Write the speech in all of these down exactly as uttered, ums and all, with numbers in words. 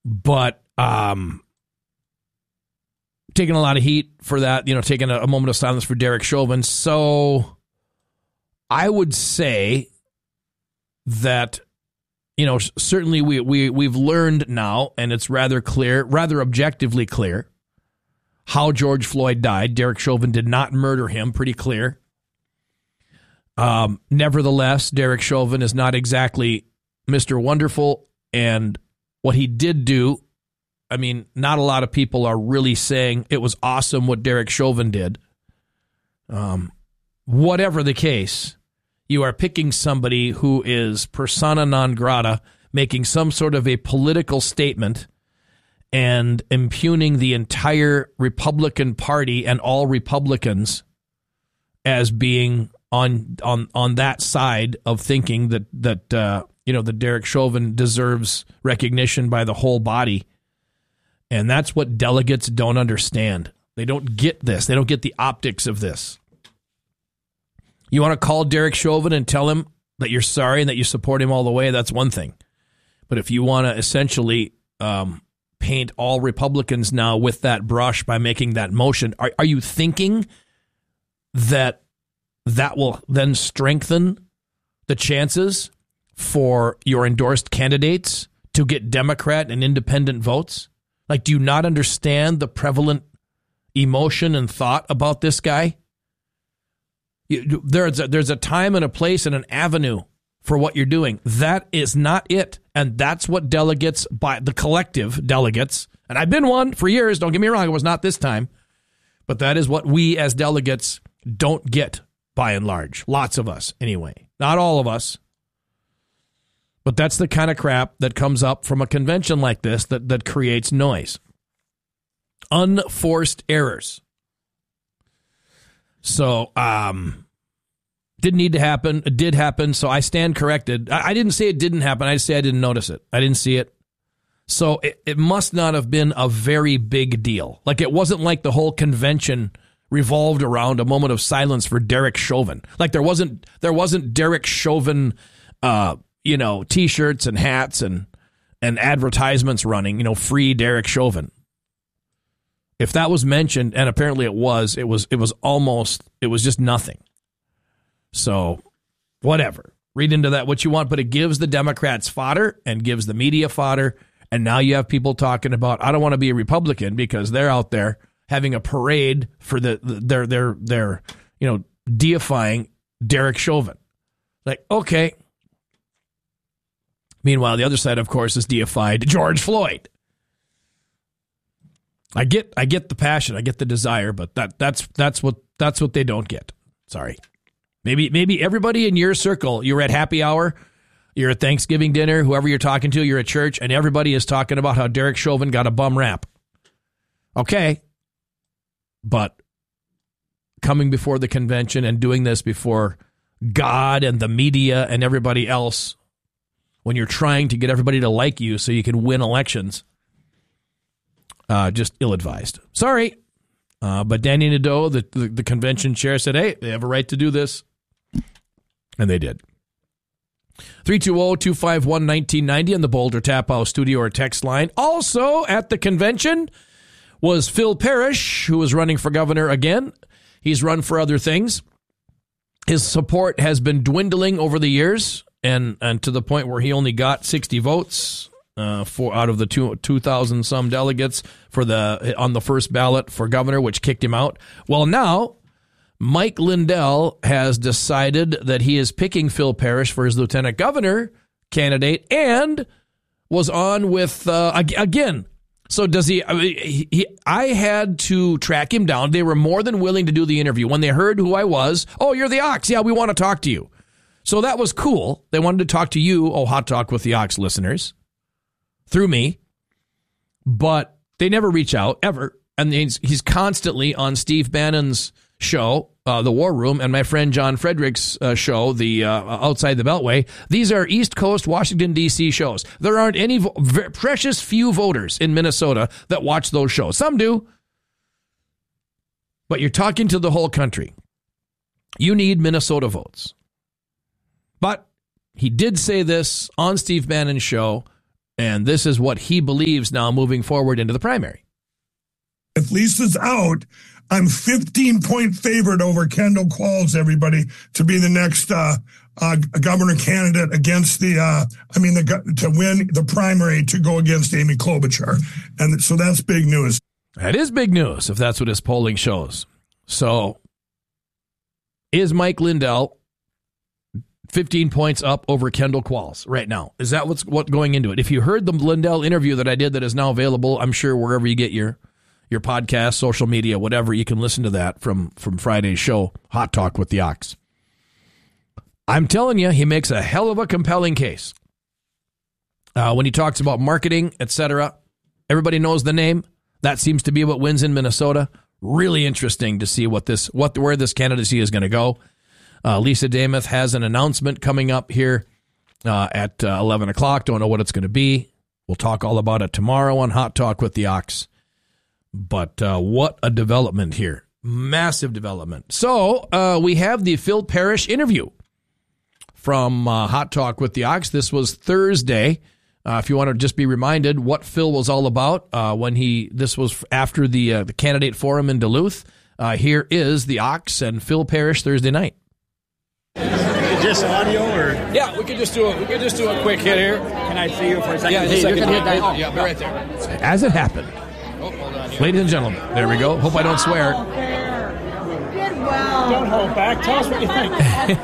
but um, taking a lot of heat for that, you know, taking a, a moment of silence for Derek Chauvin. So I would say that, you know, certainly we, we, we've learned now, and it's rather clear, rather objectively clear, how George Floyd died. Derek Chauvin did not murder him, pretty clear. Um, nevertheless, Derek Chauvin is not exactly Mister Wonderful, and what he did do, I mean, not a lot of people are really saying it was awesome what Derek Chauvin did. Um, whatever the case, you are picking somebody who is persona non grata, making some sort of a political statement and impugning the entire Republican Party and all Republicans as being on on on that side of thinking that that uh, you know that Derek Chauvin deserves recognition by the whole body. And that's what delegates don't understand. They don't get this. They don't get the optics of this. You want to call Derek Chauvin and tell him that you're sorry and that you support him all the way, that's one thing. But if you want to essentially um, paint all Republicans now with that brush by making that motion, are, are you thinking that that will then strengthen the chances for your endorsed candidates to get Democrat and independent votes? Like, do you not understand the prevalent emotion and thought about this guy? You, there's a, there's a time and a place and an avenue for what you're doing. That is not it. And that's what delegates, by the collective delegates, and I've been one for years, don't get me wrong, it was not this time, but that is what we as delegates don't get by and large. Lots of us, anyway. Not all of us. But that's the kind of crap that comes up from a convention like this that, that creates noise. Unforced errors. So, um, didn't need to happen. It did happen, so I stand corrected. I, I didn't say it didn't happen. I just say I didn't notice it. I didn't see it. So it, it must not have been a very big deal. Like, it wasn't like the whole convention revolved around a moment of silence for Derek Chauvin. Like, there wasn't there wasn't Derek Chauvin, uh, you know, T-shirts and hats and and advertisements running, you know, free Derek Chauvin. If that was mentioned, and apparently it was, it was it was almost, it was just nothing. So, whatever. Read into that what you want, but it gives the Democrats fodder and gives the media fodder, and now you have people talking about, I don't want to be a Republican, because they're out there having a parade for the, the their their their you know, deifying Derek Chauvin. Like, okay. Meanwhile, the other side, of course, is deified George Floyd. I get, I get the passion, I get the desire, but that that's that's what that's what they don't get. Sorry. Maybe maybe everybody in your circle, you're at happy hour, you're at Thanksgiving dinner, whoever you're talking to, you're at church, and everybody is talking about how Derek Chauvin got a bum rap. Okay, but coming before the convention and doing this before God and the media and everybody else, when you're trying to get everybody to like you so you can win elections, uh, just ill-advised. Sorry. Uh, but Danny Nadeau, the, the, the convention chair, said, hey, they have a right to do this. And they did. three two zero, two five one, one nine nine zero on the Boulder Tap House studio or text line. Also at the convention was Phil Parrish, who was running for governor again. He's run for other things. His support has been dwindling over the years, and, and to the point where he only got sixty votes uh, for out of the two two thousand some delegates for the on the first ballot for governor, which kicked him out. Well, now Mike Lindell has decided that he is picking Phil Parrish for his lieutenant governor candidate, and was on with uh, again. So does he, I mean, he, he? I had to track him down. They were more than willing to do the interview when they heard who I was. Oh, you're the Ox. Yeah, we want to talk to you. So that was cool. They wanted to talk to you, oh, Hot Talk with the Ox listeners, through me. But they never reach out, ever. And he's, he's constantly on Steve Bannon's show, uh, The War Room, and my friend John Frederick's uh, show, the uh, Outside the Beltway. These are East Coast, Washington, D C shows. There aren't any vo- very precious few voters in Minnesota that watch those shows. Some do. But you're talking to the whole country. You need Minnesota votes. But he did say this on Steve Bannon's show. And this is what he believes now moving forward into the primary. If Lisa's out, I'm fifteen-point favorite over Kendall Qualls, everybody, to be the next uh, uh, governor candidate against the, uh, I mean, the, to win the primary to go against Amy Klobuchar. And so that's big news. That is big news, if that's what his polling shows. So is Mike Lindell fifteen points up over Kendall Qualls right now? Is that what's what going into it? If you heard the Lindell interview that I did that is now available, I'm sure wherever you get your your podcast, social media, whatever, you can listen to that from, from Friday's show, Hot Talk with the Ox. I'm telling you, he makes a hell of a compelling case. Uh, when he talks about marketing, et cetera, everybody knows the name. That seems to be what wins in Minnesota. Really interesting to see what this, what where this candidacy is going to go. Uh, Lisa Damuth has an announcement coming up here uh, at uh, eleven o'clock. Don't know what it's going to be. We'll talk all about it tomorrow on Hot Talk with the Ox. But uh, what a development here. Massive development. So uh, we have the Phil Parrish interview from uh, Hot Talk with the Ox. This was Thursday. Uh, if you want to just be reminded what Phil was all about uh, when he, this was after the uh, the candidate forum in Duluth. Uh, here is the Ox and Phil Parrish Thursday night. Just audio, or yeah, we could just do a we could just do a quick hit here. Can I see you for a second? Yeah, hey, you can hit that. Oh, yeah, right there. As it happened, oh, hold on here. Ladies and gentlemen, there we go. Hope I don't swear. Did well. Don't hold back. Tell us what you think.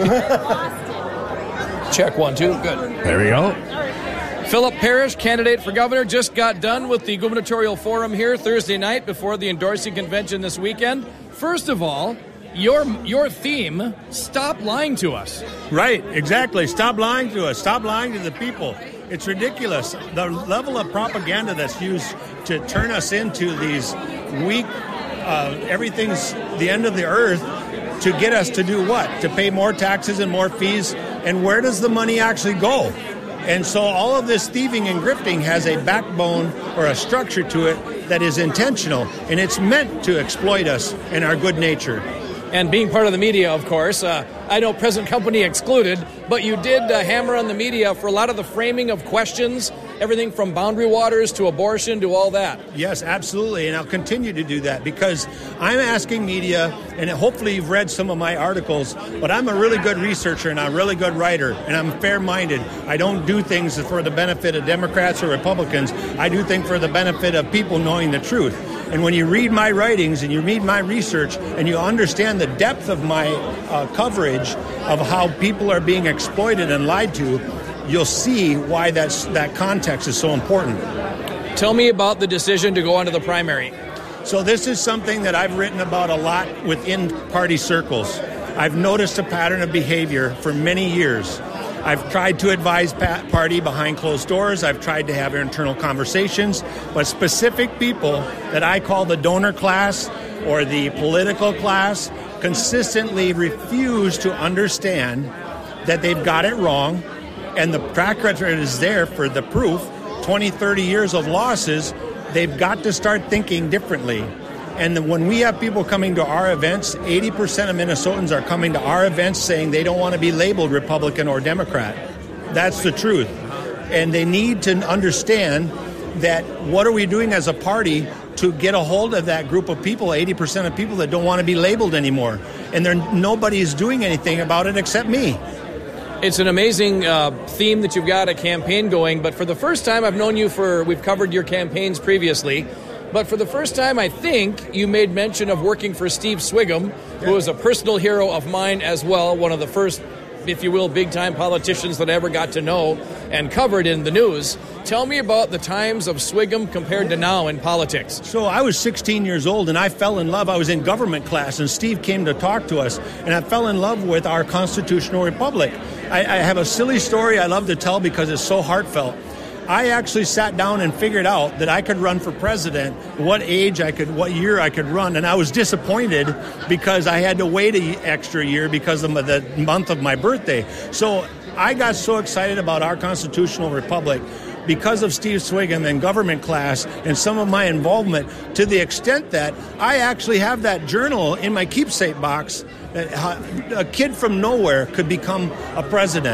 Check one, two. Good. There we go. Philip Parrish, candidate for governor, just got done with the gubernatorial forum here Thursday night before the endorsing convention this weekend. First of all, your your theme, stop lying to us. Right, exactly. Stop lying to us. Stop lying to the people. It's ridiculous. The level of propaganda that's used to turn us into these weak, uh, everything's the end of the earth, to get us to do what? To pay more taxes and more fees. And where does the money actually go? And so all of this thieving and grifting has a backbone or a structure to it that is intentional, and it's meant to exploit us and our good nature. And being part of the media, of course, uh, I know present company excluded, but you did uh, hammer on the media for a lot of the framing of questions, everything from boundary waters to abortion to all that. Yes, absolutely, and I'll continue to do that because I'm asking media, and hopefully you've read some of my articles, but I'm a really good researcher and I'm a really good writer, and I'm fair-minded. I don't do things for the benefit of Democrats or Republicans. I do things for the benefit of people knowing the truth. And when you read my writings and you read my research and you understand the depth of my uh, coverage of how people are being exploited and lied to, you'll see why that's, that context is so important. Tell me about the decision to go onto the primary. So this is something that I've written about a lot within party circles. I've noticed a pattern of behavior for many years. I've tried to advise party behind closed doors. I've tried to have internal conversations, but specific people that I call the donor class or the political class consistently refuse to understand that they've got it wrong, and the track record is there for the proof. twenty, thirty years of losses, they've got to start thinking differently. And when we have people coming to our events, eighty percent of Minnesotans are coming to our events saying they don't want to be labeled Republican or Democrat. That's the truth. And they need to understand that what are we doing as a party to get a hold of that group of people, eighty percent of people that don't want to be labeled anymore. And there, nobody's doing anything about it except me. It's an amazing uh, theme that you've got a campaign going, but for the first time, I've known you for, we've covered your campaigns previously, but for the first time, I think you made mention of working for Steve Swigum, who is a personal hero of mine as well, one of the first, if you will, big-time politicians that I ever got to know and covered in the news. Tell me about the times of Swigum compared to now in politics. So I was sixteen years old, and I fell in love. I was in government class, and Steve came to talk to us, and I fell in love with our constitutional republic. I, I have a silly story I love to tell because it's so heartfelt. I actually sat down and figured out that I could run for president, what age I could, what year I could run, and I was disappointed because I had to wait an extra year because of the month of my birthday. So I got so excited about our constitutional republic because of Steve Swigum and government class and some of my involvement, to the extent that I actually have that journal in my keepsake box that a kid from nowhere could become a president.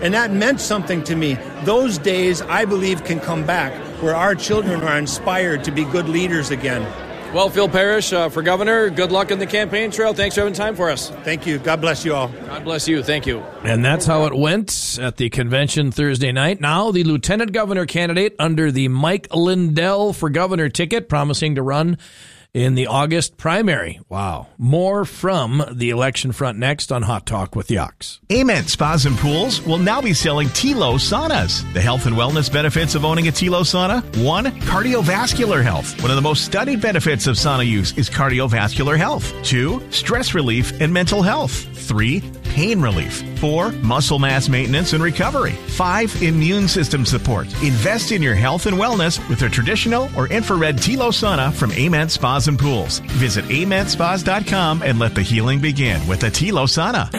And that meant something to me. Those days, I believe, can come back, where our children are inspired to be good leaders again. Well, Phil Parrish, uh, for governor, good luck in the campaign trail. Thanks for having time for us. Thank you. God bless you all. God bless you. Thank you. And that's how it went at the convention Thursday night. Now the lieutenant governor candidate under the Mike Lindell for governor ticket, promising to run in the August primary. Wow. More from the election front next on Hot Talk with Yucks. Ament Spas and Pools will now be selling T-Lo saunas. The health and wellness benefits of owning a T-Lo sauna. One, cardiovascular health. One of the most studied benefits of sauna use is cardiovascular health. Two, stress relief and mental health. Three, pain relief. Four, muscle mass maintenance and recovery. Five, immune system support. Invest in your health and wellness with a traditional or infrared T-Lo sauna from Ament Spas and Pools. Visit ament spas dot com and let the healing begin with a T-Lo sauna.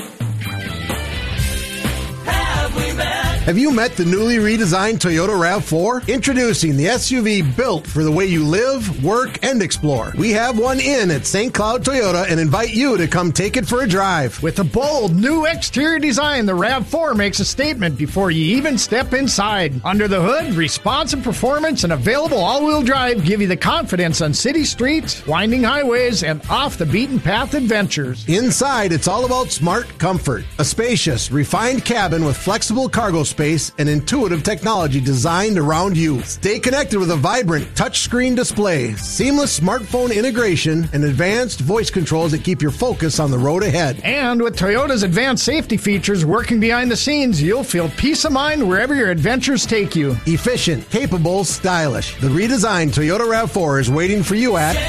Have you met the newly redesigned Toyota RAV four? Introducing the S U V built for the way you live, work, and explore. We have one in at Saint Cloud Toyota and invite you to come take it for a drive. With a bold new exterior design, the RAV four makes a statement before you even step inside. Under the hood, responsive performance and available all-wheel drive give you the confidence on city streets, winding highways, and off-the-beaten-path adventures. Inside, it's all about smart comfort. A spacious, refined cabin with flexible cargo space and intuitive technology designed around you. Stay connected with a vibrant touchscreen display, seamless smartphone integration, and advanced voice controls that keep your focus on the road ahead. And with Toyota's advanced safety features working behind the scenes, you'll feel peace of mind wherever your adventures take you. Efficient, capable, stylish. The redesigned Toyota RAV four is waiting for you at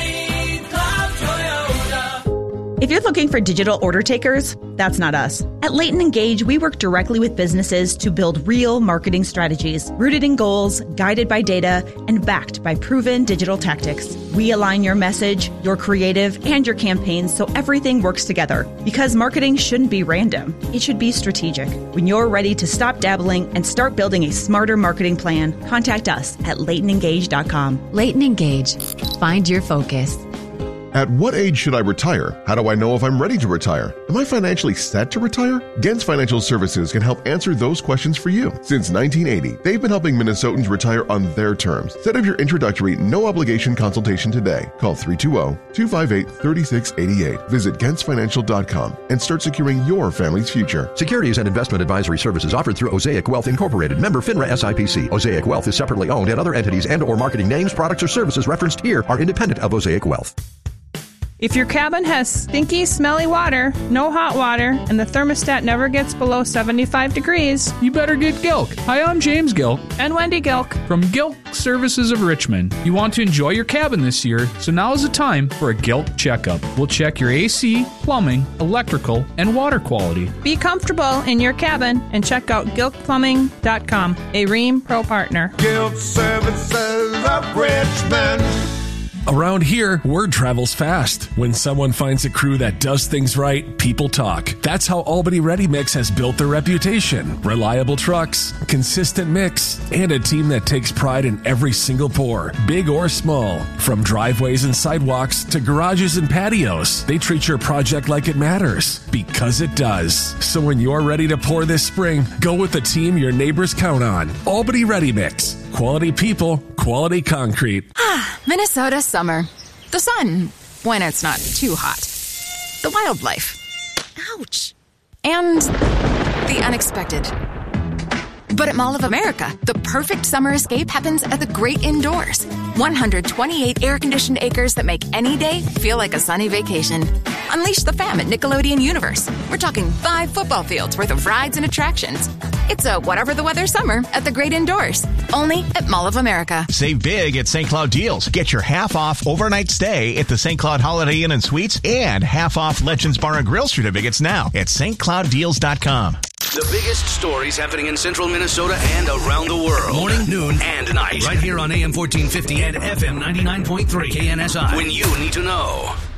If you're looking for digital order takers, that's not us. At Leighton Engage, we work directly with businesses to build real marketing strategies, rooted in goals, guided by data, and backed by proven digital tactics. We align your message, your creative, and your campaigns so everything works together. Because marketing shouldn't be random. It should be strategic. When you're ready to stop dabbling and start building a smarter marketing plan, contact us at leighton engage dot com. Leighton Engage. Find your focus. At what age should I retire? How do I know if I'm ready to retire? Am I financially set to retire? Gens Financial Services can help answer those questions for you. Since nineteen eighty, they've been helping Minnesotans retire on their terms. Set up your introductory, no-obligation consultation today. Call three two zero, two five eight, three six eight eight. Visit gens financial dot com and start securing your family's future. Securities and investment advisory services offered through Osaic Wealth Incorporated. Member FINRA S I P C. Osaic Wealth is separately owned, and other entities and or marketing names, products, or services referenced here are independent of Osaic Wealth. If your cabin has stinky, smelly water, no hot water, and the thermostat never gets below seventy-five degrees, you better get Gilk. Hi, I'm James Gilk. And Wendy Gilk. From Gilk Services of Richmond. You want to enjoy your cabin this year, so now is the time for a Gilk checkup. We'll check your A C, plumbing, electrical, and water quality. Be comfortable in your cabin and check out gilk plumbing dot com, a Rheem Pro partner. Gilk Services of Richmond. Around here, word travels fast. When someone finds a crew that does things right, people talk. That's how Albany Ready Mix has built their reputation. Reliable trucks, consistent mix, and a team that takes pride in every single pour, big or small. From driveways and sidewalks to garages and patios, they treat your project like it matters, because it does. So when you're ready to pour this spring, go with the team your neighbors count on. Albany Ready Mix. Quality people, quality concrete. Ah, Minnesota summer. The sun, when it's not too hot. The wildlife. Ouch. And the unexpected. But at Mall of America, the perfect summer escape happens at the great indoors. one hundred twenty-eight air-conditioned acres that make any day feel like a sunny vacation. Unleash the fam at Nickelodeon Universe. We're talking five football fields worth of rides and attractions. It's a whatever the weather summer at the great indoors. Only at Mall of America. Save big at Saint Cloud Deals. Get your half-off overnight stay at the Saint Cloud Holiday Inn and Suites and half-off Legends Bar and Grill certificates now at st cloud deals dot com. The biggest stories happening in central Minnesota and around the world. Morning, noon, and night. Right here on A M fourteen fifty and F M ninety-nine point three K N S I. When you need to know.